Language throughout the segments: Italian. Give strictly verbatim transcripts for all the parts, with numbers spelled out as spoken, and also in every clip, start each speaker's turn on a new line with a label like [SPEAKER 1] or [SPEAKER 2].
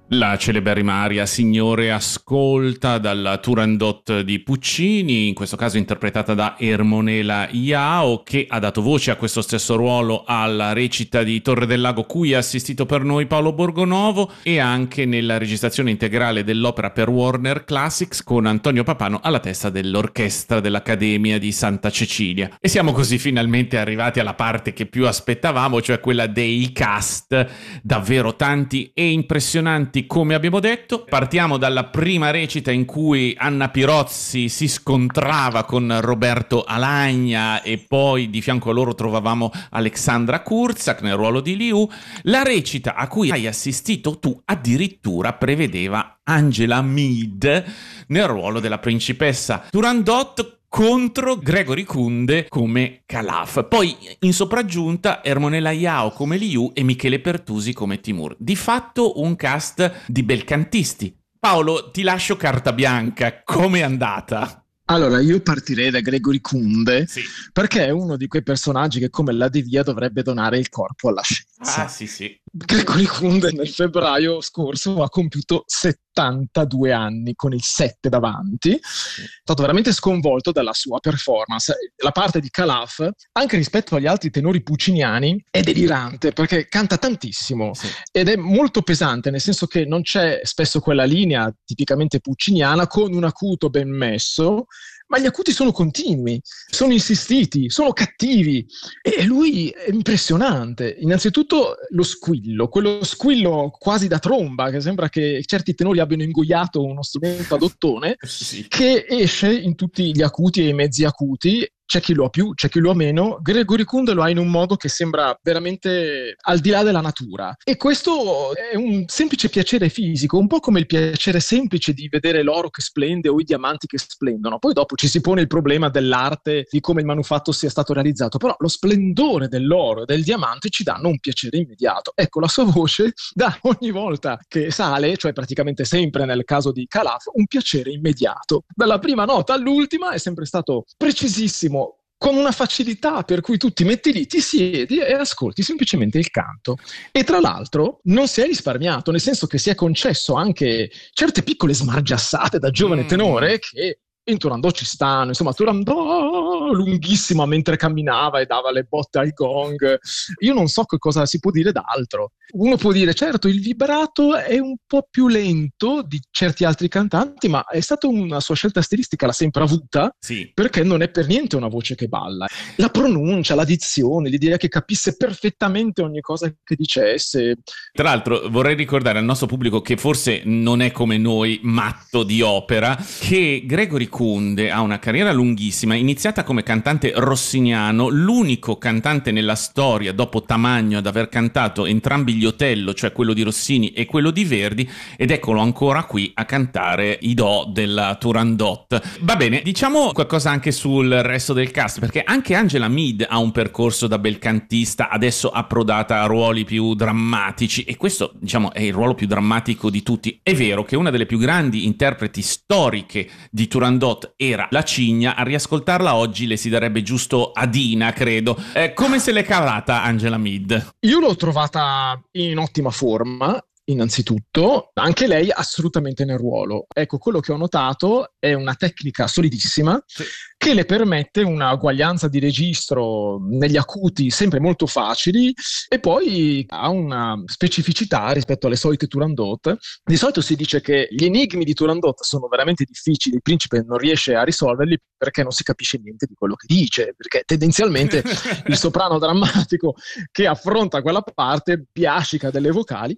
[SPEAKER 1] La celeberrima aria Signore ascolta dalla Turandot di Puccini, in questo caso interpretata da Ermonela Iao, che ha dato voce a questo stesso ruolo alla recita di Torre del Lago, cui ha assistito per noi Paolo Borgonovo, e anche nella registrazione integrale dell'opera per Warner Classics con Antonio Papano alla testa dell'orchestra dell'Accademia di Santa Cecilia. E siamo così finalmente arrivati alla parte che più aspettavamo, cioè quella dei cast, davvero tanti e impressionanti. Come abbiamo detto, partiamo dalla prima recita in cui Anna Pirozzi si scontrava con Roberto Alagna e poi di fianco a loro trovavamo Alexandra Kurzak nel ruolo di Liu. La recita a cui hai assistito tu addirittura prevedeva Angela Mead nel ruolo della principessa Turandot contro Gregory Kunde come Calaf. Poi in sopraggiunta Ermonela Iao come Liu e Michele Pertusi come Timur. Di fatto un cast di belcantisti. Paolo, ti lascio carta bianca. Com'è andata?
[SPEAKER 2] Allora, io partirei da Gregory Kunde,
[SPEAKER 1] sì.
[SPEAKER 2] perché è uno di quei personaggi che come la Devia dovrebbe donare il corpo alla scienza.
[SPEAKER 1] Ah, sì, sì.
[SPEAKER 2] Gregory Kunde nel febbraio scorso ha compiuto settantadue anni con il sette davanti. È stato veramente sconvolto dalla sua performance. La parte di Calaf, anche rispetto agli altri tenori pucciniani, è delirante perché canta tantissimo, sì. Ed è molto pesante, nel senso che non c'è spesso quella linea tipicamente pucciniana con un acuto ben messo, ma gli acuti sono continui, sono insistiti, sono cattivi, e lui è impressionante. Innanzitutto lo squillo, quello squillo quasi da tromba, che sembra che certi tenori abbiano ingoiato uno strumento ad ottone, sì. Che esce in tutti gli acuti e i mezzi acuti. C'è chi lo ha più, c'è chi lo ha meno. Gregory Kunde lo ha in un modo che sembra veramente al di là della natura. E questo è un semplice piacere fisico, un po' come il piacere semplice di vedere l'oro che splende o i diamanti che splendono. Poi dopo ci si pone il problema dell'arte, di come il manufatto sia stato realizzato, però lo splendore dell'oro e del diamante ci danno un piacere immediato. Ecco, la sua voce dà ogni volta che sale, cioè praticamente sempre nel caso di Calaf, un piacere immediato. Dalla prima nota all'ultima è sempre stato precisissimo, con una facilità per cui tu ti metti lì, ti siedi e ascolti semplicemente il canto. E tra l'altro non si è risparmiato, nel senso che si è concesso anche certe piccole smargiassate da giovane tenore che in Turandot ci stanno. Insomma, Turandot lunghissima mentre camminava e dava le botte al gong. Io non so che cosa si può dire d'altro. Uno può dire, certo, il vibrato è un po' più lento di certi altri cantanti, ma è stata una sua scelta stilistica, l'ha sempre avuta,
[SPEAKER 1] sì.
[SPEAKER 2] Perché non è per niente una voce che balla. La pronuncia, la dizione, l'idea che capisse perfettamente ogni cosa che dicesse.
[SPEAKER 1] Tra l'altro vorrei ricordare al nostro pubblico, che forse non è come noi matto di opera, che Gregory Kunde ha una carriera lunghissima, iniziata come cantante rossiniano, l'unico cantante nella storia dopo Tamagno ad aver cantato entrambi gli Otello, cioè quello di Rossini e quello di Verdi, ed eccolo ancora qui a cantare i do della Turandot. Va bene, diciamo qualcosa anche sul resto del cast, perché anche Angela Mead ha un percorso da belcantista, adesso approdata a ruoli più drammatici, e questo, diciamo, è il ruolo più drammatico di tutti. È vero che una delle più grandi interpreti storiche di Turandot era la Cigna, a riascoltarla oggi le si darebbe giusto Adina, credo. Eh, come se l'è cavata Angela Mead?
[SPEAKER 2] Io l'ho trovata in ottima forma, innanzitutto, anche lei assolutamente nel ruolo. Ecco, quello che ho notato è una tecnica solidissima, sì, che le permette una uguaglianza di registro negli acuti sempre molto facili, e poi ha una specificità rispetto alle solite Turandot. Di solito si dice che gli enigmi di Turandot sono veramente difficili, il principe non riesce a risolverli perché non si capisce niente di quello che dice, perché tendenzialmente il soprano drammatico che affronta quella parte biascica delle vocali,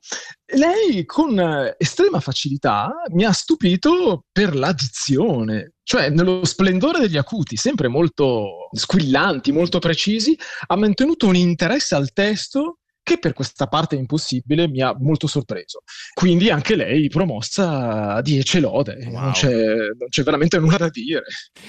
[SPEAKER 2] lei con estrema facilità mi ha stupito per la dizione, cioè nello splendore degli acuti, sempre molto squillanti, molto precisi, ha mantenuto un interesse al testo che per questa parte impossibile mi ha molto sorpreso. Quindi anche lei promossa a dieci lode, wow. non, c'è, non c'è veramente nulla da dire.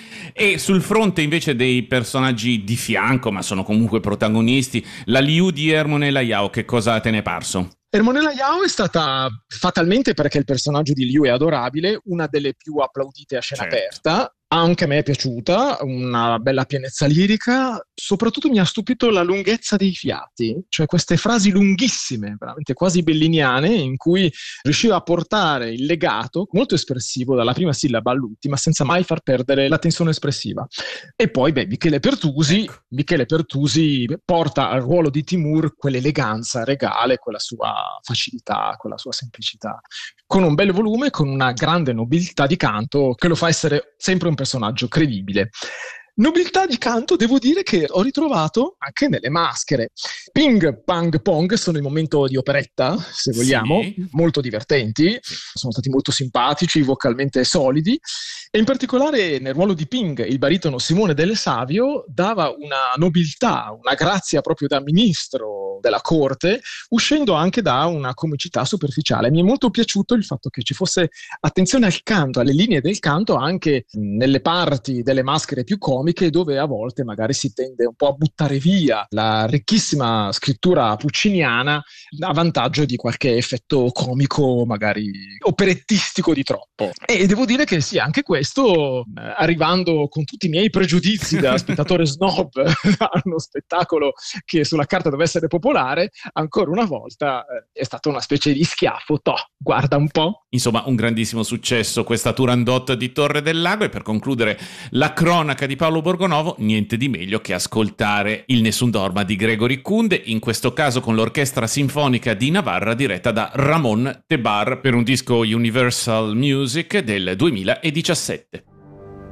[SPEAKER 1] E sul fronte invece dei personaggi di fianco, ma sono comunque protagonisti, la Liu di Ermonela Iao, che cosa te ne è parso?
[SPEAKER 2] Ermonela Iao è stata, fatalmente perché il personaggio di Liu è adorabile, una delle più applaudite a scena, certo, aperta, Anche a me è piaciuta, una bella pienezza lirica, soprattutto mi ha stupito la lunghezza dei fiati, cioè queste frasi lunghissime, veramente quasi belliniane, in cui riusciva a portare il legato, molto espressivo, dalla prima sillaba all'ultima, senza mai far perdere la tensione espressiva. E poi, beh, Michele Pertusi,
[SPEAKER 1] Ecco.
[SPEAKER 2] Michele Pertusi porta al ruolo di Timur quell'eleganza regale, quella sua facilità, quella sua semplicità, con un bel volume, con una grande nobiltà di canto che lo fa essere sempre un personaggio credibile. Nobiltà di canto, devo dire che ho ritrovato anche nelle maschere. Ping, pang, pong sono il momento di operetta, se vogliamo,
[SPEAKER 1] Sì.
[SPEAKER 2] molto divertenti,
[SPEAKER 1] Sì.
[SPEAKER 2] sono stati molto simpatici, vocalmente solidi, e in particolare nel ruolo di Ping, il baritono Simone Delle Savio dava una nobiltà, una grazia proprio da ministro della corte, uscendo anche da una comicità superficiale. Mi è molto piaciuto il fatto che ci fosse attenzione al canto, alle linee del canto, anche nelle parti delle maschere più comiche, dove a volte magari si tende un po' a buttare via la ricchissima scrittura pucciniana a vantaggio di qualche effetto comico, magari operettistico di troppo. E devo dire che sì, anche questo, arrivando con tutti i miei pregiudizi da spettatore snob a uno spettacolo che sulla carta deve essere popolare, ancora una volta eh, è stata una specie di schiaffo. Toh, guarda un po'.
[SPEAKER 1] Insomma, un grandissimo successo questa Turandot di Torre del Lago, e per concludere la cronaca di Paolo Borgonovo, niente di meglio che ascoltare il Nessun Dorma di Gregory Kunde, in questo caso con l'Orchestra Sinfonica di Navarra diretta da Ramon Tebar per un disco Universal Music del duemiladiciassette.